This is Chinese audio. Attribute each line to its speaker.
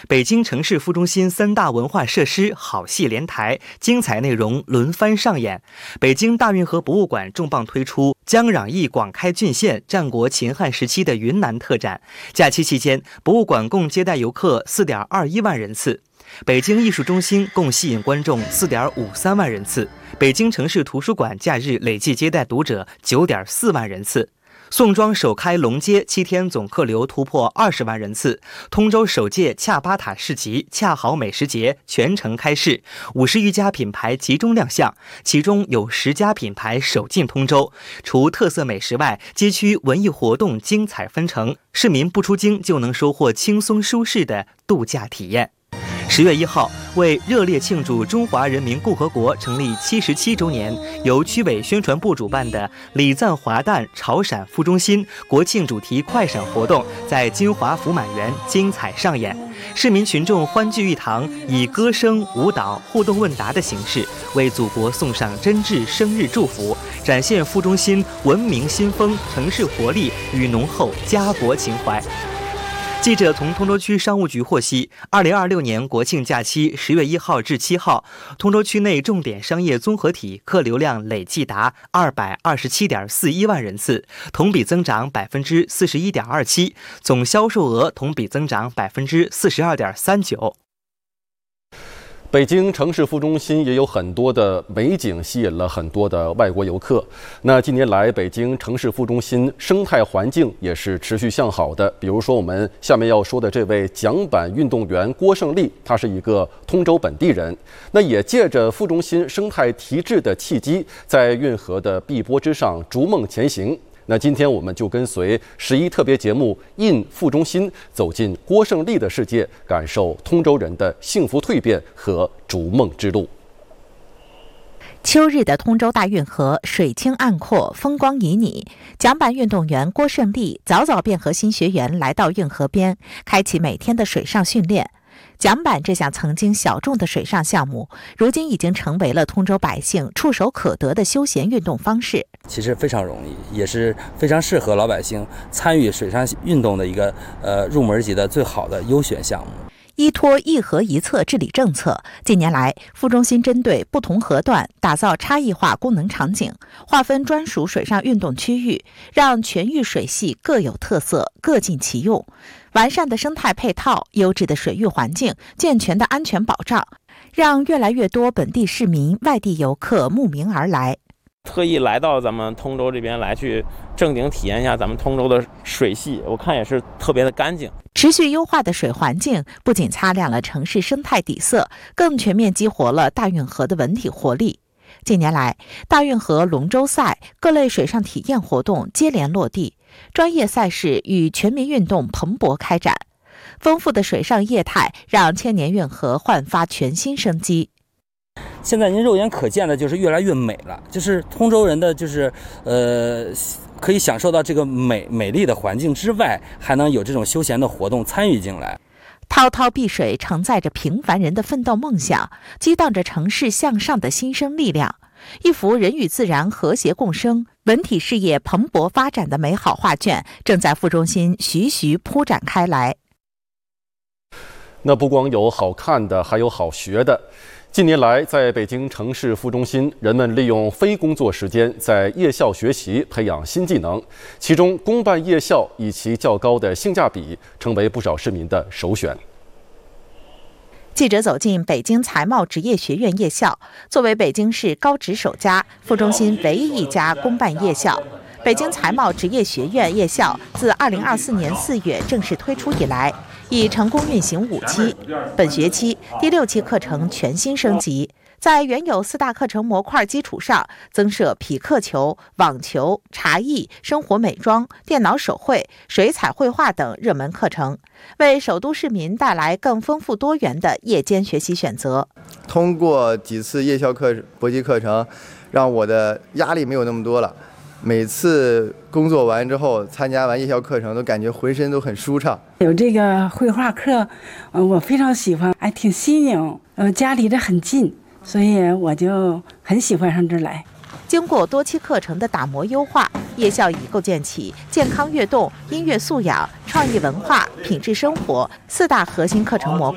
Speaker 1: 北京城市副中心3大文化设施好戏连台，精彩内容轮番上演。北京大运河博物馆重磅推出江壤驿广开郡县战国秦汉时期的云南特展。假期期间，博物馆共接待游客4.21万人次。北京艺术中心共吸引观众4.53万人次，北京城市图书馆假日累计接待读者9.4万人次。宋庄首开龙街7天总客流突破20万人次，通州首届恰巴塔市集恰好美食节全程开市，50余家品牌集中亮相，其中有10家品牌首进通州。除特色美食外，街区文艺活动精彩纷呈，市民不出京就能收获轻松舒适的度假体验。10月1号，为热烈庆祝中华人民共和国成立77周年，由区委宣传部主办的礼赞华诞潮陕副中心国庆主题快闪活动在金华福满园精彩上演。市民群众欢聚一堂，以歌声、舞蹈、互动问答的形式，为祖国送上真挚生日祝福，展现副中心文明新风、城市活力与浓厚家国情怀。记者从通州区商务局获悉，2026年国庆假期10月1号至7号，通州区内重点商业综合体客流量累计达227.41万人次，同比增长41.27%，总销售额同比增长42.39%。
Speaker 2: 北京城市副中心也有很多的美景，吸引了很多的外国游客。那近年来，北京城市副中心生态环境也是持续向好的。比如说，我们下面要说的这位桨板运动员郭胜利，他是一个通州本地人。那也借着副中心生态提质的契机，在运河的碧波之上逐梦前行。那今天我们就跟随11特别节目《印副中心》走进郭胜利的世界，感受通州人的幸福蜕变和逐梦之路。
Speaker 3: 秋日的通州大运河水清岸阔，风光旖旎。桨板运动员郭胜利早早便和新学员来到运河边，开启每天的水上训练。桨板这项曾经小众的水上项目，如今已经成为了通州百姓触手可得的休闲运动方式。
Speaker 4: 其实非常容易，也是非常适合老百姓参与水上运动的一个入门级的最好的优选项目。
Speaker 3: 依托一河一策治理政策，近年来副中心针对不同河段打造差异化功能场景，划分专属水上运动区域，让全域水系各有特色，各尽其用。完善的生态配套、优质的水域环境、健全的安全保障，让越来越多本地市民、外地游客慕名而来。
Speaker 5: 特意来到咱们通州这边来，去正经体验一下咱们通州的水系，我看也是特别的干净。
Speaker 3: 持续优化的水环境不仅擦亮了城市生态底色，更全面激活了大运河的文体活力。近年来，大运河龙舟赛各类水上体验活动接连落地，专业赛事与全民运动蓬勃开展。丰富的水上业态让千年运河焕发全新生机。
Speaker 4: 现在您肉眼可见的就是越来越美了，就是通州人的就是可以享受到这个美丽的环境之外，还能有这种休闲的活动参与进来。
Speaker 3: 滔滔碧水承载着平凡人的奋斗梦想，激荡着城市向上的新生力量。一幅人与自然和谐共生、文体事业蓬勃发展的美好画卷，正在副中心徐徐铺展开来。
Speaker 2: 那不光有好看的，还有好学的。近年来，在北京城市副中心，人们利用非工作时间在夜校学习，培养新技能。其中，公办夜校以其较高的性价比，成为不少市民的首选。
Speaker 3: 记者走进北京财贸职业学院夜校，作为北京市高职首家、副中心唯一一家公办夜校。北京财贸职业学院夜校自2024年4月正式推出以来，已成功运行5期，本学期第6期课程全新升级，在原有4大课程模块基础上，增设匹克球、网球、茶艺、生活美妆、电脑手绘、水彩绘画等热门课程，为首都市民带来更丰富多元的夜间学习选择。
Speaker 6: 通过几次夜校搏击课程，让我的压力没有那么多了。每次工作完之后，参加完夜校课程，都感觉浑身都很舒畅。
Speaker 7: 有这个绘画课，我非常喜欢，还挺新颖。家离得很近，所以我就很喜欢上这儿来。
Speaker 3: 经过多期课程的打磨优化，夜校已构建起健康跃动、音乐素养、创意文化、品质生活4大核心课程模块。